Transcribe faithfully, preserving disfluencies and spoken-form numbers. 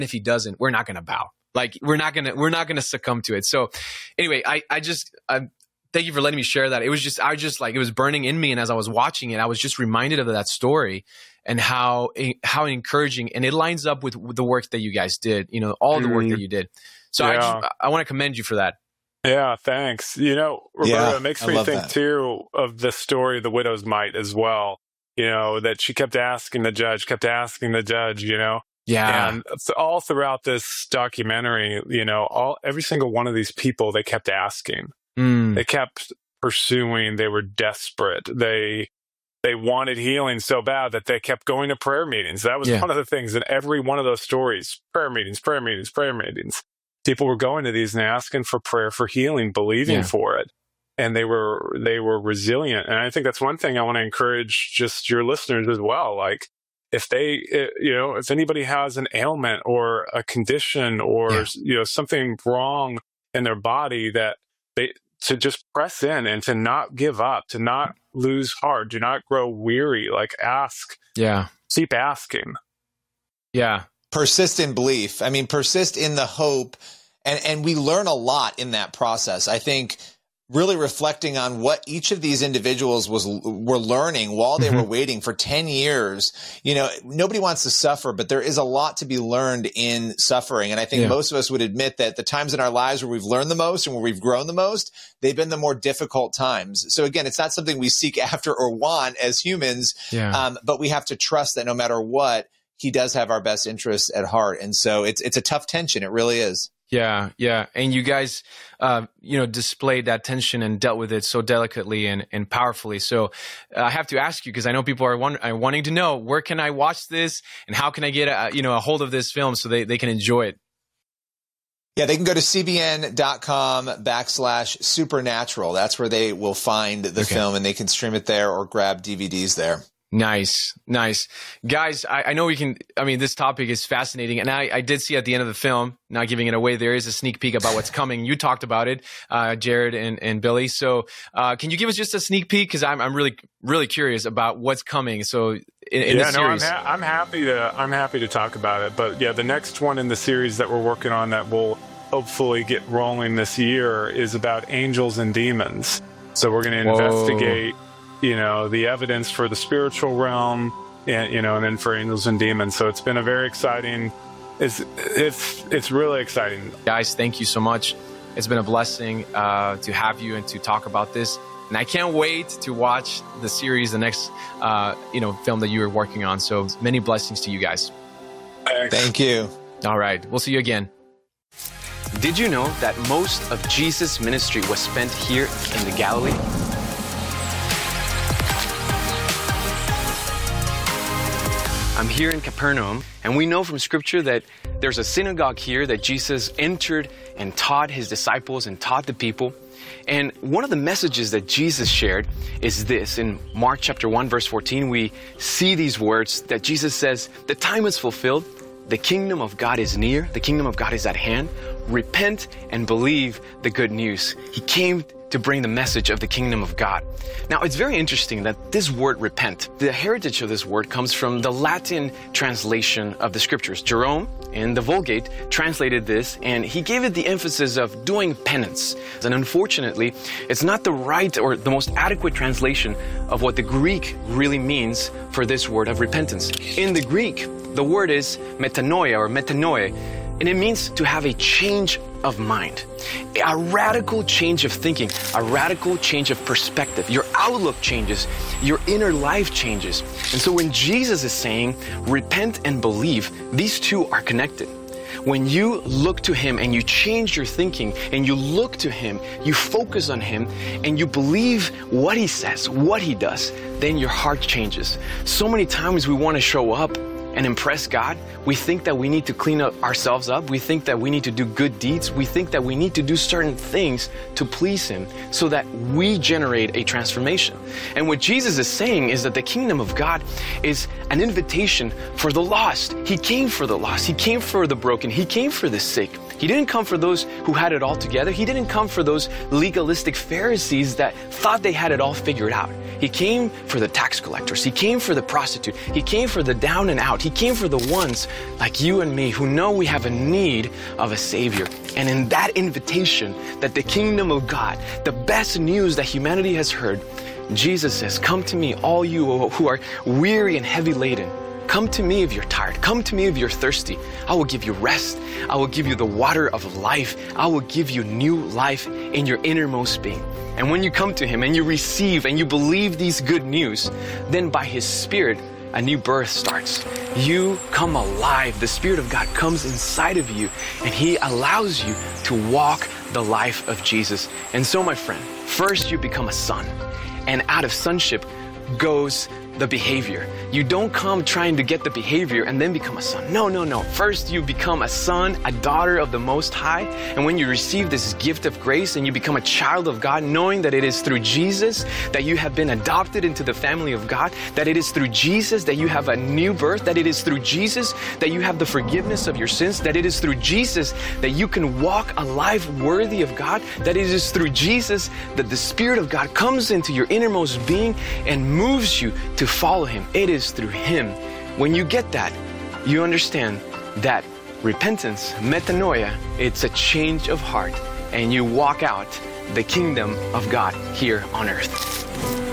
if he doesn't, we're not going to bow. Like we're not going to, we're not going to succumb to it. So anyway, I, I just, I, thank you for letting me share that. It was just, I just like, it was burning in me. And as I was watching it, I was just reminded of that story and how, how encouraging, and it lines up with, with the work that you guys did, you know, all the work that you did. So yeah. I just, I want to commend you for that. Yeah, thanks. You know, Roberta, yeah, it makes me think that. too of the story of the widow's mite as well. You know, that she kept asking the judge, kept asking the judge, you know. Yeah. And all throughout this documentary, you know, all every single one of these people, they kept asking. Mm. They kept pursuing. They were desperate. They they wanted healing so bad that they kept going to prayer meetings. That was yeah. one of the things in every one of those stories. Prayer meetings, prayer meetings, prayer meetings. People were going to these and asking for prayer for healing, believing yeah. for it. And they were they were resilient. And I think that's one thing I want to encourage just your listeners as well. Like if they, you know, if anybody has an ailment or a condition or, yeah. you know, something wrong in their body, that they, to just press in and to not give up, to not lose heart, do not grow weary, like ask. Yeah. Keep asking. Yeah. Persist in belief. I mean, persist in the hope. And, and we learn a lot in that process. I think really reflecting on what each of these individuals was were learning while they mm-hmm. were waiting for ten years. You know, nobody wants to suffer, but there is a lot to be learned in suffering. And I think yeah. most of us would admit that the times in our lives where we've learned the most and where we've grown the most, they've been the more difficult times. So again, it's not something we seek after or want as humans, yeah. um, but we have to trust that no matter what, he does have our best interests at heart. And so it's it's a tough tension. It really is. Yeah, yeah. And you guys, uh, you know, displayed that tension and dealt with it so delicately and, and powerfully. So uh, I have to ask you, because I know people are, want, are wanting to know, where can I watch this and how can I get a, you know, a hold of this film so they, they can enjoy it? Yeah, they can go to cbn.com backslash supernatural. That's where they will find the okay. film, and they can stream it there or grab D V Ds there. Nice, nice. Guys, I, I know we can, I mean, this topic is fascinating. And I, I did see at the end of the film, not giving it away, there is a sneak peek about what's coming. You talked about it, uh, Jared and, and Billy. So uh, can you give us just a sneak peek? Because I'm, I'm really, really curious about what's coming. So in, in yeah, the no, I'm, series. ha- I'm happy to, I'm happy to talk about it. But yeah, the next one in the series that we're working on that will hopefully get rolling this year is about angels and demons. So we're going to investigate you know, the evidence for the spiritual realm, and, you know, and then for angels and demons. So it's been a very exciting, it's, it's, it's really exciting. Guys, thank you so much. It's been a blessing uh, to have you and to talk about this. And I can't wait to watch the series, the next, uh, you know, film that you are working on. So many blessings to you guys. Thanks. Thank you. All right. We'll see you again. Did you know that most of Jesus' ministry was spent here in the Galilee? I'm here in Capernaum, and we know from Scripture that there's a synagogue here that Jesus entered and taught his disciples and taught the people. And one of the messages that Jesus shared is this. In Mark chapter one, verse fourteen, we see these words that Jesus says, "The time is fulfilled, the kingdom of God is near, the kingdom of God is at hand. Repent and believe the good news." He came to bring the message of the kingdom of God. Now, it's very interesting that this word repent, the heritage of this word comes from the Latin translation of the scriptures. Jerome in the Vulgate translated this, and he gave it the emphasis of doing penance. And unfortunately, it's not the right or the most adequate translation of what the Greek really means for this word of repentance. In the Greek, the word is metanoia or metanoe, and it means to have a change of mind, a radical change of thinking, a radical change of perspective. Your outlook changes, your inner life changes. And so when Jesus is saying, repent and believe, these two are connected. When you look to him and you change your thinking and you look to him, you focus on him and you believe what he says, what he does, then your heart changes. So many times we want to show up and impress God. We think that we need to clean up ourselves up. We think that we need to do good deeds. We think that we need to do certain things to please him so that we generate a transformation. And what Jesus is saying is that the kingdom of God is an invitation for the lost. He came for the lost. He came for the broken. He came for the sick. He didn't come for those who had it all together. He didn't come for those legalistic Pharisees that thought they had it all figured out. He came for the tax collectors. He came for the prostitute. He came for the down and out. He came for the ones like you and me who know we have a need of a Savior. And in that invitation that the kingdom of God, the best news that humanity has heard, Jesus says, come to me, all you who are weary and heavy laden. Come to me if you're tired. Come to me if you're thirsty. I will give you rest. I will give you the water of life. I will give you new life in your innermost being. And when you come to him and you receive and you believe these good news, then by his Spirit, a new birth starts. You come alive. The Spirit of God comes inside of you and he allows you to walk the life of Jesus. And so, my friend, first you become a son, and out of sonship goes the behavior. You don't come trying to get the behavior and then become a son. No, no, no. First you become a son, a daughter of the Most High. And when you receive this gift of grace and you become a child of God, knowing that it is through Jesus that you have been adopted into the family of God, that it is through Jesus that you have a new birth, that it is through Jesus that you have the forgiveness of your sins, that it is through Jesus that you can walk a life worthy of God, that it is through Jesus that the Spirit of God comes into your innermost being and moves you to follow him. It is through him. When you get that, you understand that repentance, metanoia, it's a change of heart, and you walk out the kingdom of God here on earth.